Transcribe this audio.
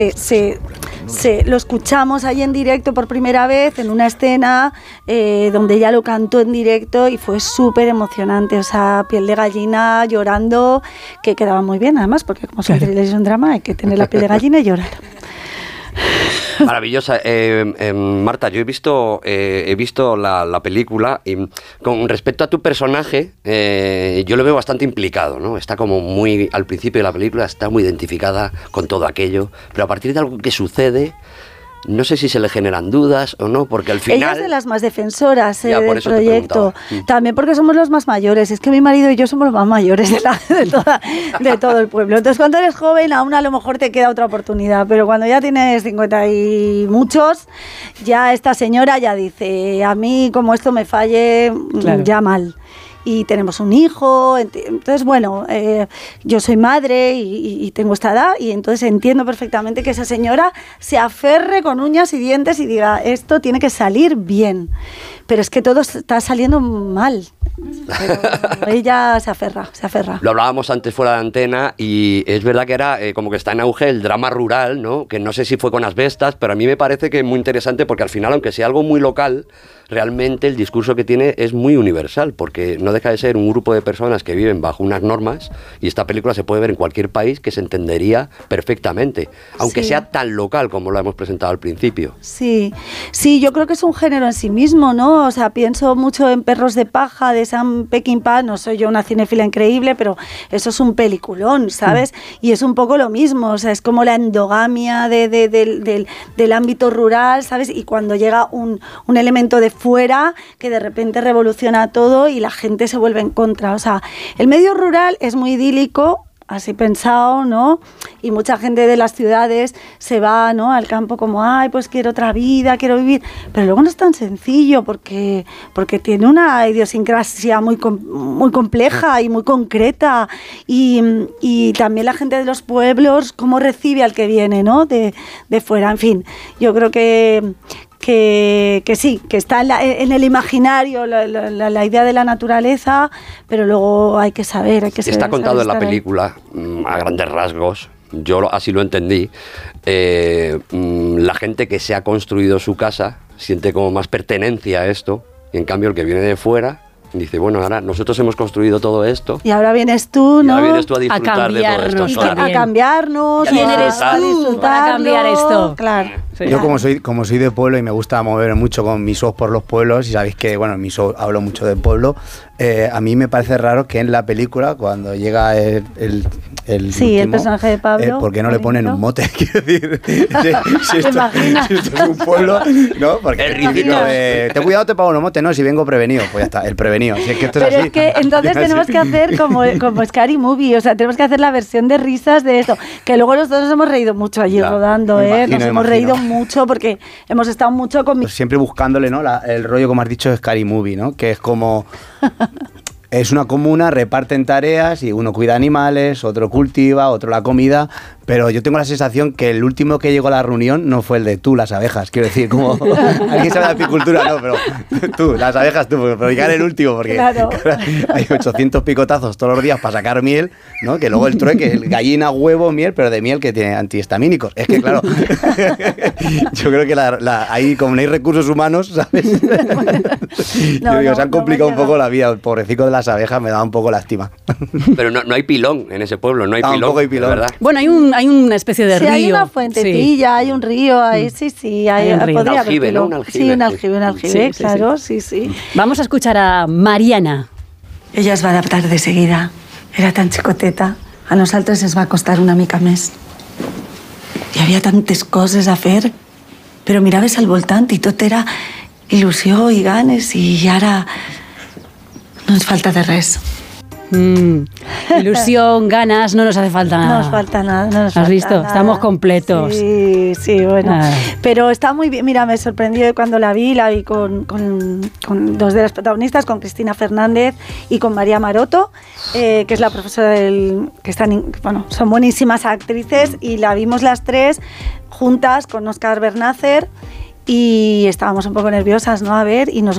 Lo escuchamos ahí en directo por primera vez en una escena donde ella lo cantó en directo y fue súper emocionante, o sea, piel de gallina, llorando, que quedaba muy bien además, porque como siempre es un drama hay que tener la piel de gallina y llorar. Maravillosa. Marta, yo he visto la película y con respecto a tu personaje, yo lo veo bastante implicado, ¿no? Está como muy, al principio de la película, está muy identificada con todo aquello, pero a partir de algo que sucede, no sé si se le generan dudas o no, porque al final... Ella es de las más defensoras del proyecto. También porque somos los más mayores. Es que mi marido y yo somos los más mayores de todo el pueblo. Entonces, cuando eres joven, aún a lo mejor te queda otra oportunidad. Pero cuando ya tienes 50 y muchos, ya esta señora ya dice, a mí como esto me falle, claro, ya mal. Y tenemos un hijo, entonces bueno, yo soy madre y tengo esta edad y entonces entiendo perfectamente que esa señora se aferre con uñas y dientes y diga, esto tiene que salir bien, pero es que todo está saliendo mal. Pero ella se aferra. Lo hablábamos antes fuera de antena y es verdad que era como que está en auge el drama rural, ¿no? Que no sé si fue con Asbestas, pero a mí me parece que es muy interesante porque al final, aunque sea algo muy local, realmente el discurso que tiene es muy universal, porque no deja de ser un grupo de personas que viven bajo unas normas y esta película se puede ver en cualquier país que se entendería perfectamente, aunque sea tan local como lo hemos presentado al principio. Sí, yo creo que es un género en sí mismo, ¿no? O sea, pienso mucho en Perros de paja de Sam Peckinpah, no soy yo una cinéfila increíble, pero eso es un peliculón, ¿sabes? Y es un poco lo mismo, o sea, es como la endogamia del ámbito rural, ¿sabes? Y cuando llega un elemento de fuera que de repente revoluciona todo y la gente se vuelve en contra. O sea, el medio rural es muy idílico, así pensado, ¿no? Y mucha gente de las ciudades se va, ¿no?, al campo como, ay, pues quiero otra vida, quiero vivir. Pero luego no es tan sencillo porque tiene una idiosincrasia muy compleja y muy concreta. Y también la gente de los pueblos, cómo recibe al que viene, ¿no?, de fuera. En fin, yo creo que sí, que está en el imaginario la idea de la naturaleza, pero luego hay que saber. Está contado en la película, a grandes rasgos, yo así lo entendí, la gente que se ha construido su casa siente como más pertenencia a esto, y en cambio el que viene de fuera dice, bueno, ahora nosotros hemos construido todo esto. Y ahora vienes tú, ¿no? Y ahora vienes tú a disfrutar de todo esto. Claro. A cambiarnos. ¿Quién eres tú para cambiar esto? Claro. Sí. Yo como soy de pueblo y me gusta mover mucho con mis ojos por los pueblos, y sabéis que, bueno, en mis ojos hablo mucho del pueblo, a mí me parece raro que en la película, cuando llega el último, el personaje de Pablo, ¿por qué no le ponen un mote? Quiero decir, si esto es un pueblo, ¿no? Porque el típico de, ten cuidado, te pago un mote, no, si vengo prevenido, pues ya está, el prevenido. Si es que esto es pero así. Es que entonces tenemos que hacer como Scary Movie, o sea, tenemos que hacer la versión de risas de esto, que luego nosotros nos hemos reído mucho allí rodando, nos hemos reído mucho porque hemos estado mucho con... Siempre buscándole, ¿no?, el rollo, como has dicho, Scary Movie, ¿no? Que es como... Es una comuna, reparten tareas y uno cuida animales, otro cultiva, otro la comida, pero yo tengo la sensación que el último que llegó a la reunión no fue el de tú, las abejas, quiero decir, como alguien sabe de apicultura, no, pero tú, las abejas, tú, pero llegar el último, porque claro, hay 800 picotazos todos los días para sacar miel, ¿no? Que luego el trueque, gallina, huevo, miel, pero de miel que tiene antihistamínicos. Es que claro, yo creo que ahí como no hay recursos humanos, ¿sabes? Yo digo, se han complicado un poco la vida, el pobrecito de las abejas me da un poco lástima. Pero no hay pilón en ese pueblo, no hay pilón, tampoco hay pilón, ¿verdad? Bueno, hay una especie de río. Hay una fuentecilla, hay un río, hay un río. Podría haber pilón. Un aljibe, sí, un aljibe, claro, sí. Vamos a escuchar a Mariana. Ella es va a adaptar de seguida. Era tan xicoteta. A nosaltres ens va costar una mica més. Hi havia tantes coses a fer, però miraves al voltant i tot era il·lusió i ganes i ara no ens falta de res. Ilusión, ganas, no nos hace falta nada. No nos falta nada. ¿Has visto? Nada. Estamos completos. Sí, bueno. Pero está muy bien. Mira, me sorprendió cuando la vi con dos de las protagonistas, con Cristina Fernández y con María Maroto, que es la profesora son buenísimas actrices, y la vimos las tres juntas con Óscar Bernácer y estábamos un poco nerviosas, ¿no? A ver, y nos